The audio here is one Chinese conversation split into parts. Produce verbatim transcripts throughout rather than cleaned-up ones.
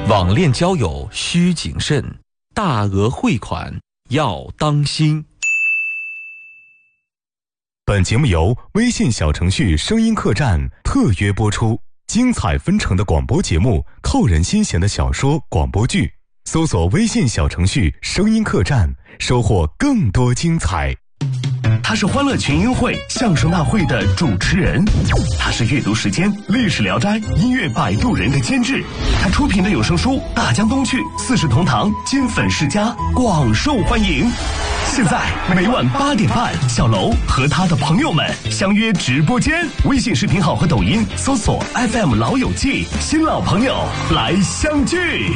网恋交友需谨慎，大额汇款要当心。 本节目由微信小程序声音客栈特约播出，精彩纷呈的广播节目，扣人心弦的小说广播剧，搜索微信小程序声音客栈，收获更多精彩。 他是欢乐群英会相声大会的主持人，他是阅读时间历史聊斋音乐摆渡人的监制，他出品的有声书《大江东去》四世同堂金粉世家广受欢迎。现在每晚八点半，小楼和他的朋友们相约直播间，微信视频号和抖音搜索 F M 老友记，新老朋友来相聚。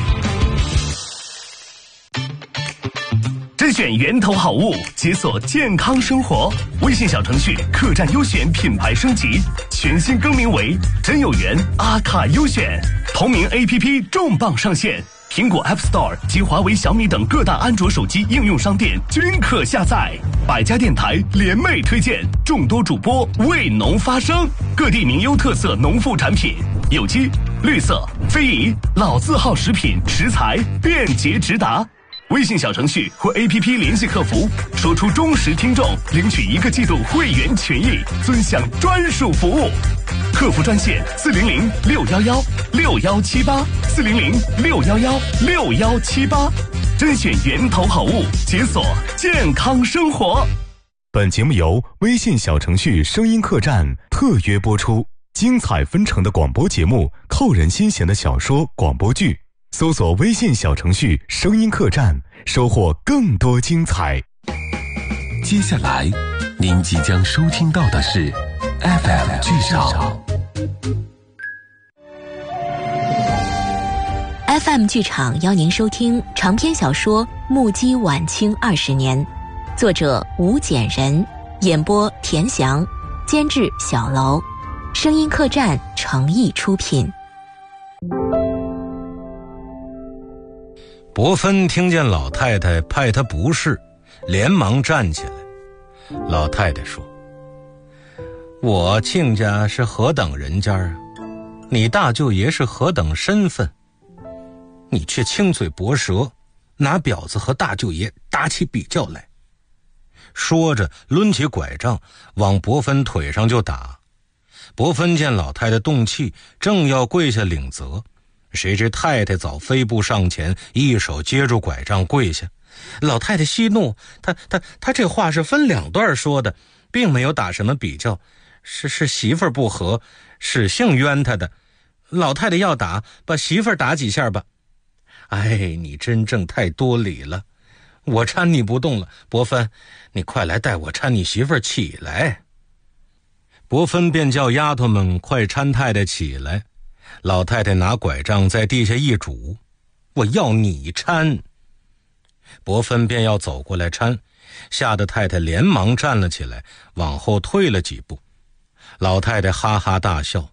甄选源头好物，解锁健康生活。微信小程序客栈优选品牌升级，全新更名为真有缘阿卡优选。同名 A P P 重磅上线，苹果 App Store 及华为、小米等各大安卓手机应用商店均可下载。百家电台联袂推荐，众多主播为农发声，各地名优特色农副产品，有机、绿色、非遗、老字号食品食材便捷直达。微信小程序或 A P P 联系客服，说出忠实听众领取一个季度会员权益，尊享专属服务。客服专线四零零六幺幺六幺七八四零零六幺幺六幺七八，甄选源头好物，解锁健康生活。 本节目由微信小程序声音客栈特约播出，精彩纷呈的广播节目，扣人心弦的小说广播剧。搜索微信小程序声音客栈，收获更多精彩。 接下来您即将收听到的是 F M 剧场。 F M 剧场邀您收听长篇小说《目击晚清二十年》，作者吴简人，演播田翔，监制小楼，声音客栈诚意出品。 伯芬听见老太太派他不是，连忙站起来。老太太说：我亲家是何等人家啊？你大舅爷是何等身份？你却轻嘴薄舌，拿婊子和大舅爷打起比较来。说着抡起拐杖往伯芬腿上就打。伯芬见老太太动气，正要跪下领责，谁知太太早飞步上前，一手接住拐杖跪下。老太太息怒，她她她这话是分两段说的，并没有打什么比较，是是媳妇儿不和，是姓冤他的。老太太要打，把媳妇儿打几下吧。哎，你真正太多礼了，我搀你不动了。伯芬，你快来带我搀你媳妇儿起来。伯芬便叫丫头们快搀太太起来。老太太拿拐杖在地下一拄，我要你搀。伯芬便要走过来搀，吓得太太连忙站了起来，往后退了几步。老太太哈哈大笑，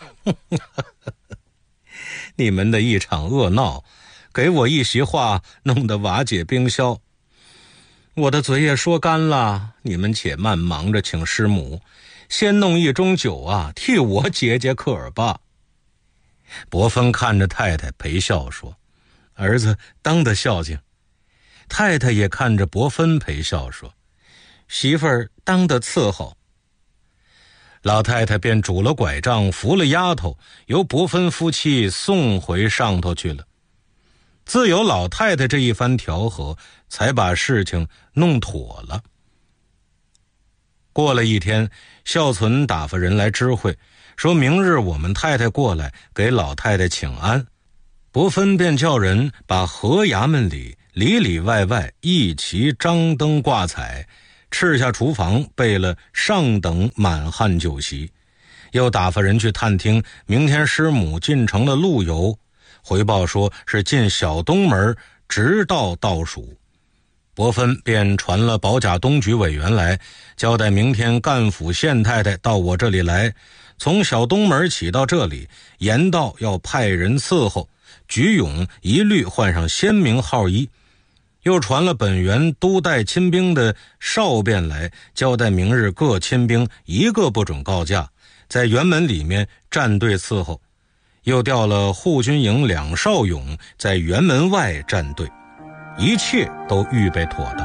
你们的一场恶闹，给我一席话弄得瓦解冰消，我的嘴也说干了，你们且慢忙着请师母，先弄一盅酒啊，替我解解渴儿吧。伯芬看着太太陪笑说：儿子当得孝敬。太太也看着伯芬陪笑说：媳妇儿当得伺候。老太太便拄了拐杖扶了丫头，由伯芬夫妻送回上头去了。自有老太太这一番调和，才把事情弄妥了。过了一天，孝存打发人来知会，说明日我们太太过来给老太太请安。伯芬便叫人把河衙门里里里外外一齐张灯挂彩，斥下厨房备了上等满汉酒席，又打发人去探听明天师母进城的路由，回报说是进小东门直到倒数。伯芬便传了保甲东局委员来，交代明天干府县太太到我这里来，从小东门起到这里，言道要派人伺候，举勇一律换上鲜明号衣。又传了本园都带亲兵的哨便来，交代明日各亲兵一个不准告假，在园门里面站队伺候。 又调了护军营两少勇在辕门外站队，一切都预备妥当。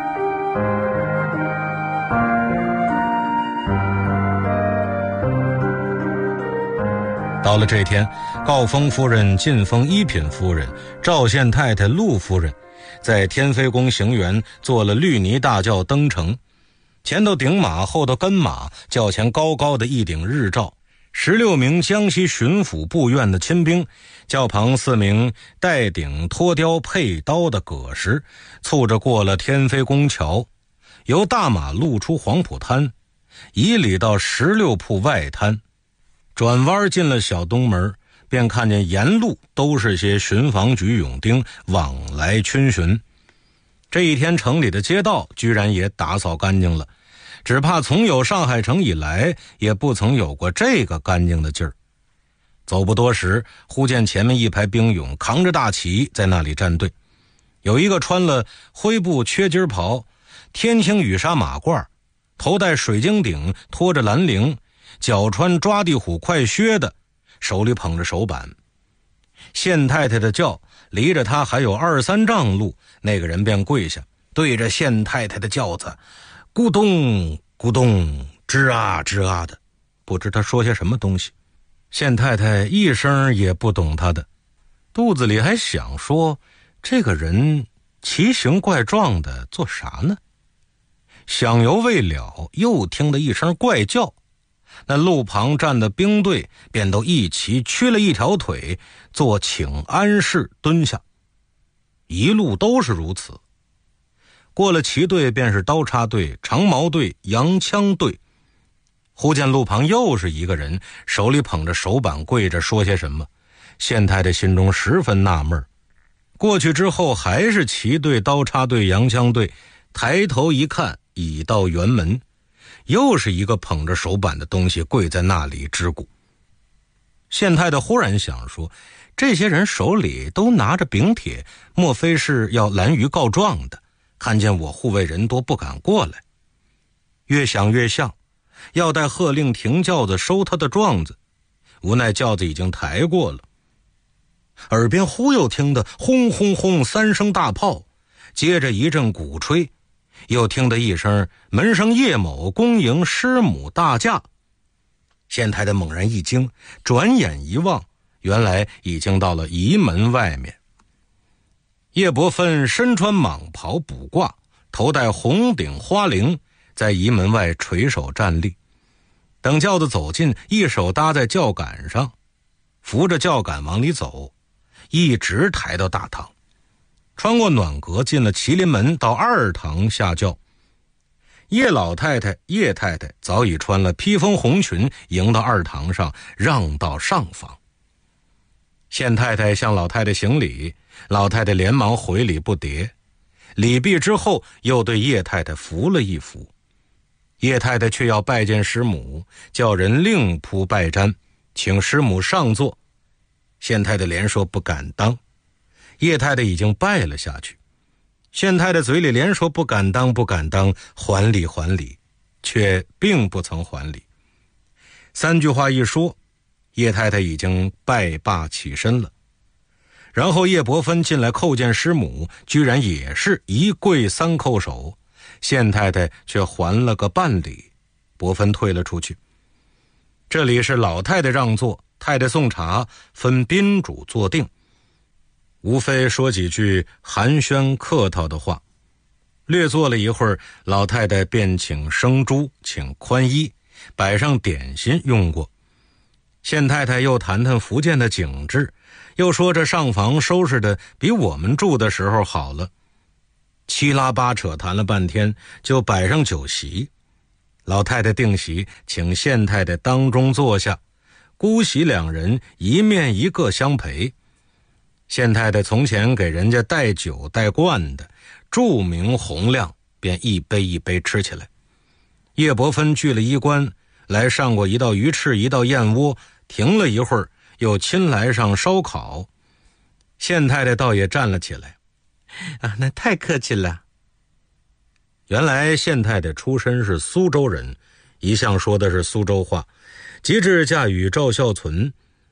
到了这天，告封夫人、晋封一品夫人、赵县太太、陆夫人在天妃宫行辕，坐了绿泥大轿登城，前头顶马，后头跟马，轿前高高的一顶日罩，十六名江西巡抚部院的亲兵，轿旁四名带顶脱貂佩刀的葛氏，簇着过了天妃宫桥，由大马路出黄浦滩，以里到十六铺外滩，转弯进了小东门，便看见沿路都是些巡防局勇丁往来逡巡。这一天城里的街道居然也打扫干净了，只怕从有上海城以来也不曾有过这个干净的劲儿。走不多时，忽见前面一排兵勇扛着大旗在那里站队，有一个穿了灰布缺襟袍，天青羽纱马褂，头戴水晶顶，拖着蓝铃，脚穿抓地虎快靴的，手里捧着手板。县太太的轿离着他还有二三丈路，那个人便跪下，对着县太太的轿子咕咚咕咚吱啊吱啊的，不知他说些什么东西。县太太一声也不懂他的，肚子里还想说，这个人奇形怪状的做啥呢？想犹未了，又听得一声怪叫，那路旁站的兵队便都一齐屈了一条腿，做请安式蹲下，一路都是如此。过了旗队，便是刀叉队、长矛队、洋枪队。忽见路旁又是一个人，手里捧着手板跪着说些什么。县太太心中十分纳闷，过去之后还是旗队、刀叉队、洋枪队，抬头一看，已到辕门，又是一个捧着手板的东西跪在那里支鼓。县太太忽然想说，这些人手里都拿着柄帖，莫非是要拦于告状的，看见我护卫人多不敢过来。越想越像，要待喝令停轿子收他的状子，无奈轿子已经抬过了。耳边忽又听得轰轰轰三声大炮，接着一阵鼓吹，又听得一声门生叶某恭迎师母大驾。县太太猛然一惊，转眼一望，原来已经到了仪门外面。叶伯芬身穿蟒袍卜挂，头戴红顶花翎，在仪门外垂手站立。等轿子走近，一手搭在轿杆上，扶着轿杆往里走，一直抬到大堂，穿过暖阁，进了麒麟门，到二堂下轿。叶老太太、叶太太早已穿了披风红裙，迎到二堂上，让到上房。县太太向老太太行礼，老太太连忙回礼不迭，礼毕之后，又对叶太太扶了一扶。叶太太却要拜见师母，叫人另铺拜毡，请师母上座。县太太连说不敢当，叶太太已经拜了下去。县太太嘴里连说不敢当不敢当，还礼还礼，却并不曾还礼。三句话一说，叶太太已经拜罢起身了。然后叶伯芬进来叩见师母，居然也是一跪三叩手，县太太却还了个半礼，伯芬退了出去。这里是老太太让座，太太送茶，分宾主坐定，无非说几句寒暄客套的话。略坐了一会儿，老太太便请生猪，请宽衣，摆上点心用过。县太太又谈谈福建的景致，又说这上房收拾的比我们住的时候好了。七拉八扯谈了半天，就摆上酒席。老太太定席，请县太太当中坐下，姑媳两人一面一个相陪。县太太从前给人家带酒带灌的，著名洪亮，便一杯一杯吃起来。叶伯芬聚了衣冠，来上过一道鱼翅一道燕窝，停了一会儿，又亲来上烧烤。县太太倒也站了起来，啊，那太客气了。原来县太太出身是苏州人，一向说的是苏州话，及至嫁与赵孝存，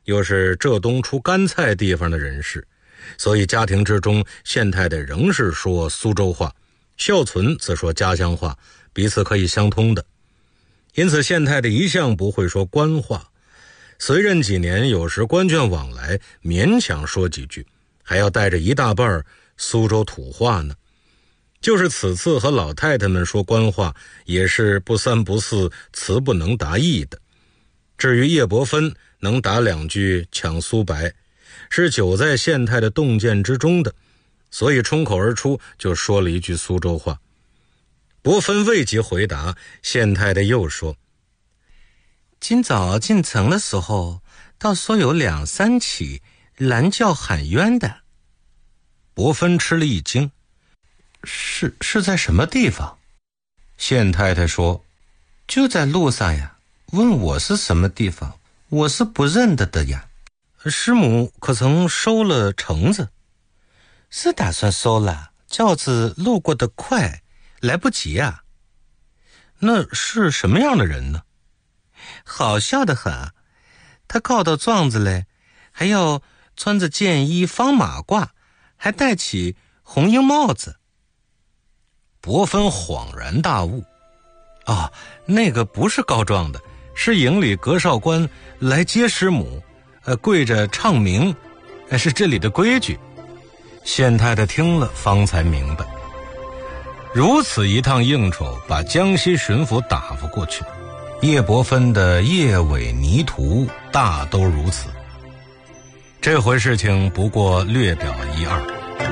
又是浙东出干菜地方的人士，所以家庭之中县太太仍是说苏州话，孝存则说家乡话，彼此可以相通的。因此县太太一向不会说官话，随任几年，有时官眷往来，勉强说几句，还要带着一大半苏州土话呢。就是此次和老太太们说官话，也是不三不四，词不能达意的。至于叶伯芬能打两句抢苏白，是久在县太的洞见之中的，所以冲口而出就说了一句苏州话。伯芬未及回答，县太太又说：今早进城的时候，倒说有两三起拦轿喊冤的。伯芬吃了一惊，是是在什么地方？县太太说：就在路上呀，问我是什么地方，我是不认得的呀。师母可曾收了橙子？是打算收了，轿子路过得快，来不及啊。那是什么样的人呢？好笑得很，他告到状子来，还要穿着箭衣方马褂，还戴起红缨帽子。伯芬恍然大悟，啊，那个不是告状的，是营里格少官来接师母，呃，跪着唱名，呃，是这里的规矩。县太太听了方才明白，如此一趟应酬，把江西巡抚打发过去，叶伯芬的叶尾泥途大都如此。这回事情不过略表一二。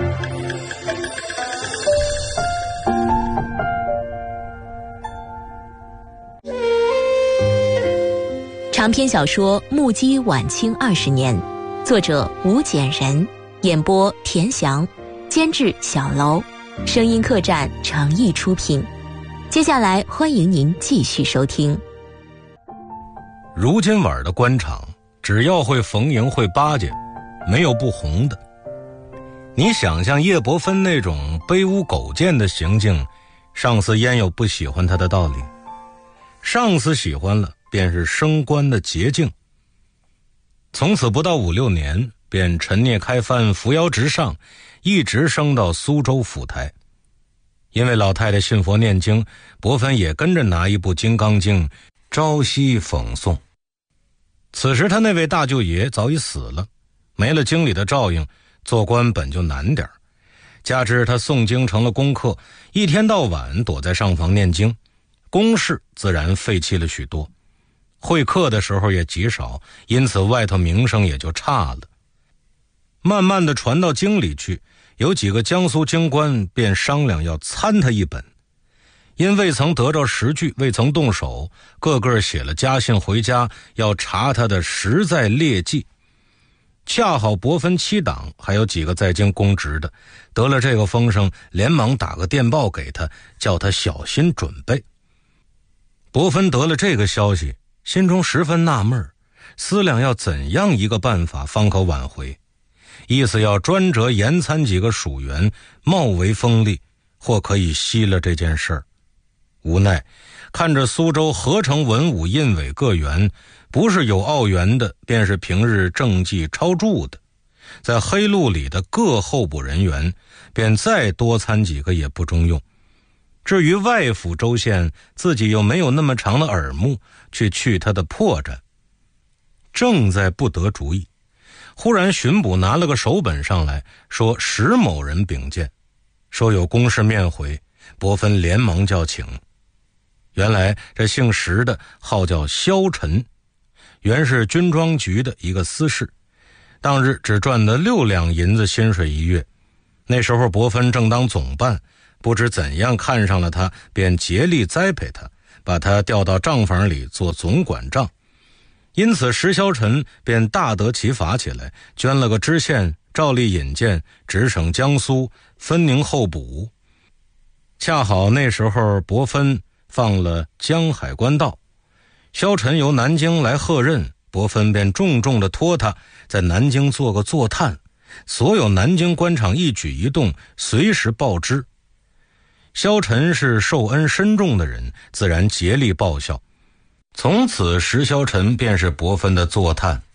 长篇小说《目击晚清二十年》，作者吴简人，演播田翔，监制小楼，声音客栈诚意出品。接下来欢迎您继续收听。 如今晚的官场，只要会逢迎会巴结，没有不红的。你想象叶伯芬那种卑污苟贱的行径，上司焉有不喜欢他的道理？上司喜欢了，便是升官的捷径。从此不到五六年，便陈聂开帆，扶摇直上，一直升到苏州府台。因为老太太信佛念经，伯芬也跟着拿一部《金刚经》朝夕讽诵。此时他那位大舅爷早已死了，没了经理的照应，做官本就难点，加之他诵经成了功课，一天到晚躲在上房念经，公事自然废弃了许多，会客的时候也极少，因此外头名声也就差了。慢慢的传到京里去，有几个江苏京官便商量要参他一本，因未曾得着实据，未曾动手，个个写了家信回家，要查他的实在劣迹。恰好伯芬七党还有几个在京公职的，得了这个风声，连忙打个电报给他，叫他小心准备。伯芬得了这个消息，心中十分纳闷，思量要怎样一个办法方可挽回，意思要专责严参几个属员，冒为锋利，或可以息了这件事儿。无奈看着苏州合成文武印委各员，不是有澳员的，便是平日政绩超著的，在黑路里的各候补人员，便再多参几个也不中用。至于外府州县，自己又没有那么长的耳目去去他的破绽，正在不得主意，忽然巡捕拿了个手本上来，说石某人禀见，说有公事面回。伯芬连忙叫请。原来这姓石的号叫萧晨，原是军装局的一个司事，当日只赚得六两银子薪水一月。那时候伯芬正当总办，不知怎样看上了他，便竭力栽培他，把他调到账房里做总管账。因此石萧晨便大得其法起来，捐了个知县，照例引荐，直省江苏，分宁候补。恰好那时候伯芬放了江海关道，萧晨由南京来贺任，伯芬便重重地托他在南京做个坐探，所有南京官场一举一动随时报知。萧晨是受恩深重的人，自然竭力报效。从此石萧晨便是伯芬的坐探。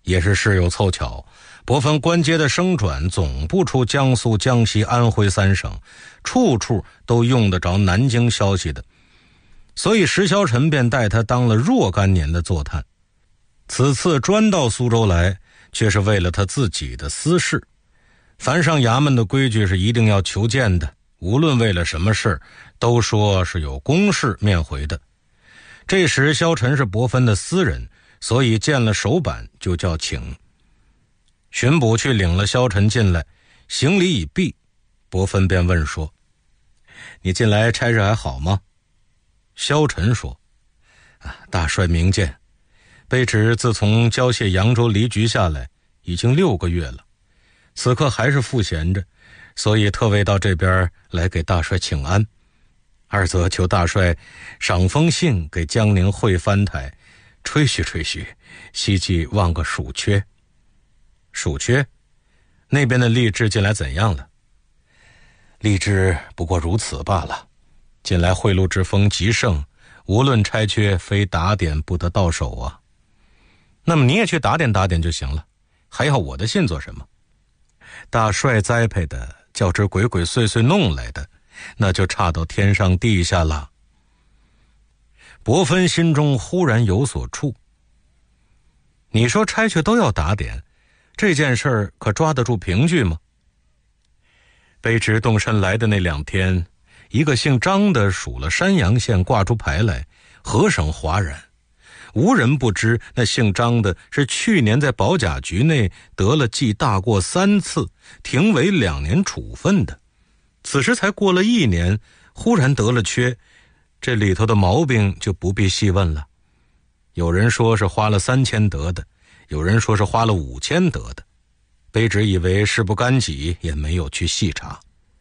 也是事有凑巧，伯芬官阶的升转总不出江苏、江西、安徽三省，处处都用得着南京消息的，所以石萧晨便带他当了若干年的坐探。此次专到苏州来，却是为了他自己的私事。凡上衙门的规矩是一定要求见的，无论为了什么事，都说是有公事面回的。这时萧晨是伯芬的私人，所以见了手板就叫请。巡捕去领了萧晨进来，行礼已毕，伯芬便问说：你近来差事还好吗？萧晨说：啊，大帅明鉴，卑职自从交卸扬州离局下来已经六个月了，此刻还是赋闲着，所以特为到这边来给大帅请安。二则求大帅赏封信给江宁会藩台，吹嘘吹嘘，希冀望个暑缺。暑缺？那边的吏治近来怎样了？吏治不过如此罢了。近来贿赂之风极盛，无论差缺，非打点不得到手啊。那么你也去打点打点就行了，还要我的信做什么？大帅栽培的，较之鬼鬼祟祟弄来的，那就差到天上地下了。伯芬心中忽然有所触。你说差缺都要打点，这件事儿可抓得住凭据吗？卑职动身来的那两天，一个姓张的数了山阳县挂出牌来，何省哗然。无人不知那姓张的是去年在保甲局内得了记大过三次，停为两年处分的。此时才过了一年，忽然得了缺，这里头的毛病就不必细问了。有人说是花了三千得的，有人说是花了五千得的。卑职以为事不干己，也没有去细查。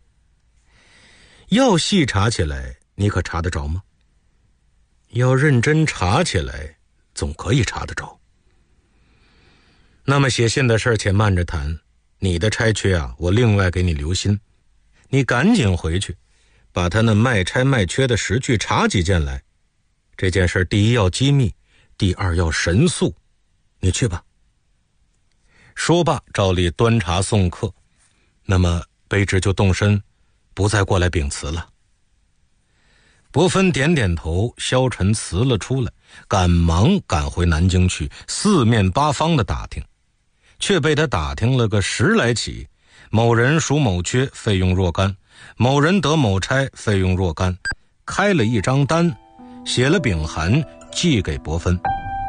要细查起来，你可查得着吗？要认真查起来，总可以查得着。那么写信的事且慢着谈，你的差缺啊，我另外给你留心。你赶紧回去，把他那卖差卖缺的实据查几件来。这件事第一要机密，第二要神速。你去吧。说罢，照例端茶送客。那么卑职就动身，不再过来禀辞了。伯芬点点头，萧晨辞了出来，赶忙赶回南京去，四面八方的打听，却被他打听了个十来起。某人属某缺，费用若干；某人得某差，费用若干。开了一张单，写了禀函，寄给伯芬。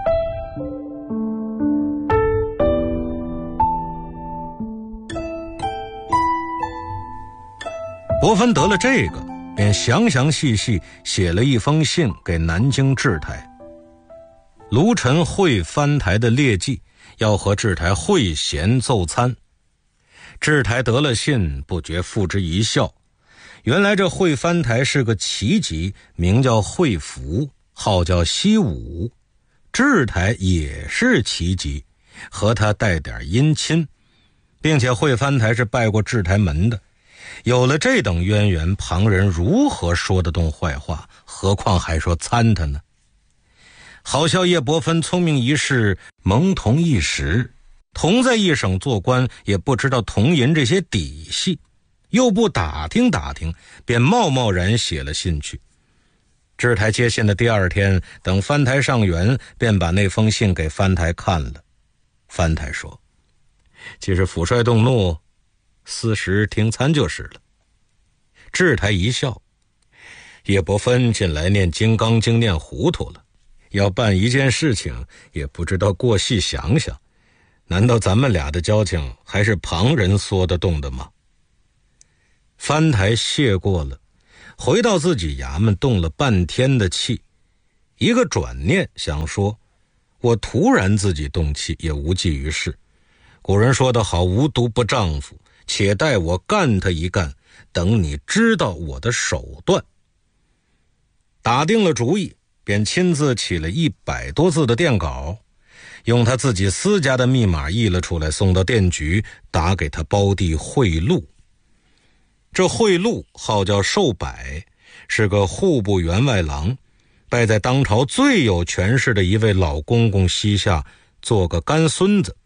伯芬得了这个，便详详细细写了一封信给南京制台。卢陈会藩台的劣迹，要和制台会咸奏参。制台得了信，不觉付之一笑。原来这会藩台是个旗籍，名叫会福，号叫西武。制台也是旗籍，和他带点姻亲，并且会藩台是拜过制台门的。有了这等渊源，旁人如何说得动坏话？何况还说参他呢？好笑叶伯芬聪明一世，懵同一时，同在一省做官，也不知道铜银这些底细，又不打听打听，便贸贸然写了信去。制台接信的第二天，等藩台上元，便把那封信给藩台看了。藩台说：既是抚帅动怒，私时听参就是了。制台一笑：叶伯芬近来念金刚经念糊涂了，要办一件事情也不知道过细想想，难道咱们俩的交情还是旁人说得动的吗？藩台谢过了，回到自己衙门动了半天的气，一个转念想说，我突然自己动气也无济于事。古人说得好，无毒不丈夫，且待我干他一干，等你知道我的手段。打定了主意，便亲自起了一百多字的电稿，用他自己私家的密码译了出来，送到电局，打给他胞弟惠禄。这惠禄号叫寿柏，是个户部员外郎，拜在当朝最有权势的一位老公公膝下，做个干孙子，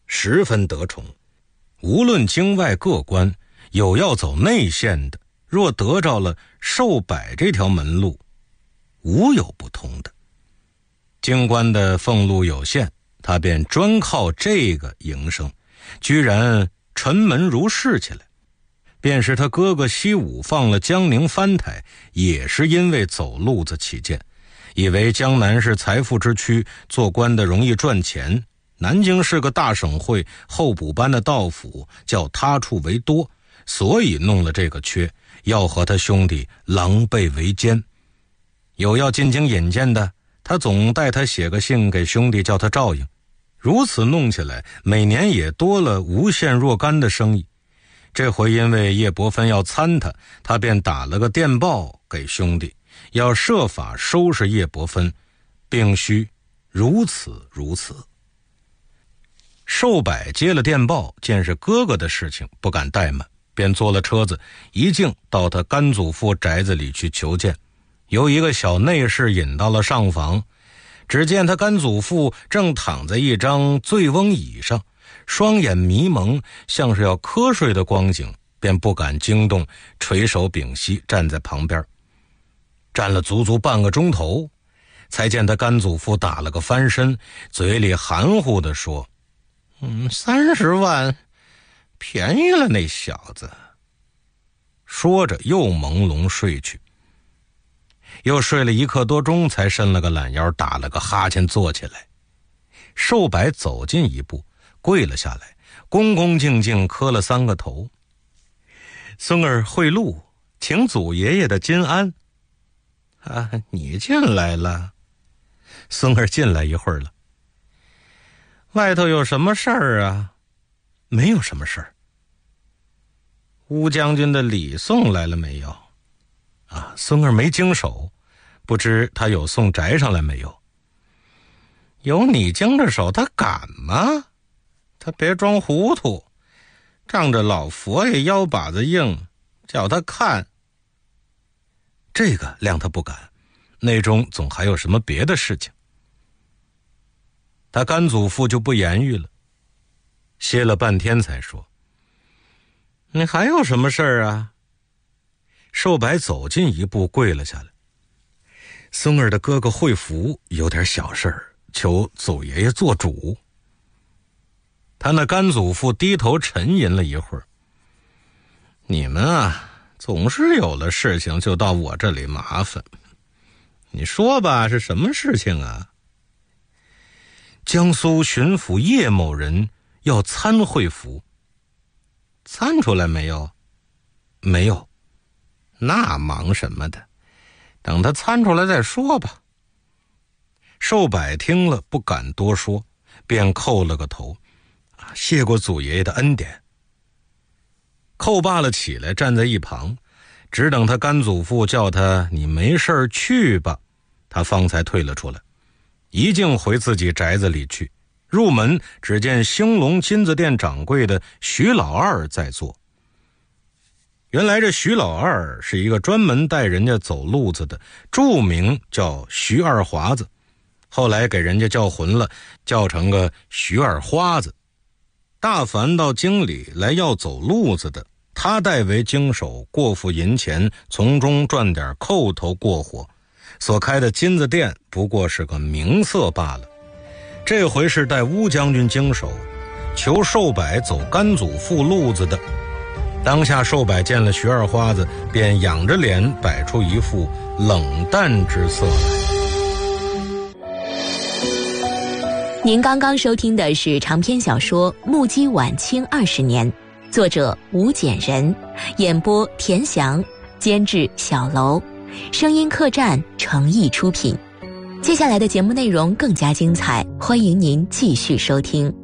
十分得宠。无论京外各官，有要走内线的，若得着了寿柏这条门路，无有不通的。京官的俸禄有限，他便专靠这个营生，居然沉门如市起来。便是他哥哥西武放了江宁藩台，也是因为走路子起见，以为江南是财富之区，做官的容易赚钱，南京是个大省会，候补班的道府叫他处为多，所以弄了这个缺，要和他兄弟狼狈为奸。有要进京引荐的，他总带他写个信给兄弟，叫他照应。如此弄起来，每年也多了无限若干的生意。这回因为叶伯芬要参他，他便打了个电报给兄弟，要设法收拾叶伯芬，并须如此如此。寿柏接了电报，见是哥哥的事情，不敢怠慢，便坐了车子，一径到他甘祖父宅子里去求见。由一个小内侍引到了上房，只见他甘祖父正躺在一张醉翁椅上，双眼迷蒙，像是要瞌睡的光景，便不敢惊动，垂手屏息，站在旁边。站了足足半个钟头，才见他甘祖父打了个翻身，嘴里含糊地说：嗯，三十万，便宜了那小子。说着又朦胧睡去。又睡了一刻多钟，才伸了个懒腰，打了个哈欠，坐起来。寿柏走近一步，跪了下来，恭恭敬敬磕了三个头。孙儿会路，请祖爷爷的金安。啊，你进来了。孙儿进来一会儿了。外头有什么事儿啊？没有什么事儿。乌将军的礼送来了没有？啊，孙儿没经手，不知他有送宅上来没有？有你经着手，他敢吗？他别装糊涂，仗着老佛爷腰把子硬，叫他看。这个谅他不敢，内中总还有什么别的事情。他甘祖父就不言语了，歇了半天才说：你还有什么事儿啊？寿柏走近一步，跪了下来。孙儿的哥哥惠福有点小事儿，求祖爷爷做主。他那甘祖父低头沉吟了一会儿。你们啊，总是有了事情就到我这里麻烦。你说吧，是什么事情啊？江苏巡抚叶某人要参惠福。参出来没有？没有。那忙什么的，等他参出来再说吧。寿柏听了不敢多说，便叩了个头，谢过祖爷爷的恩典。叩罢了起来，站在一旁，只等他甘祖父叫他你没事去吧，他方才退了出来，一径回自己宅子里去。入门只见兴隆金子店掌柜的徐老二在做。原来这徐老二是一个专门带人家走路子的，著名叫徐二华子，后来给人家叫混了，叫成个徐二花子。大凡到京里来要走路子的，他代为经手，过付银钱，从中赚点扣头过活。所开的金子店不过是个名色罢了。这回是带乌将军经手，求寿柏走甘祖父路子的。当下寿柏见了徐二花子，便仰着脸摆出一副冷淡之色来。 您刚刚收听的是长篇小说《目击晚清二十年》，作者吴简人，演播田翔，监制小楼，声音客栈诚意出品。接下来的节目内容更加精彩，欢迎您继续收听。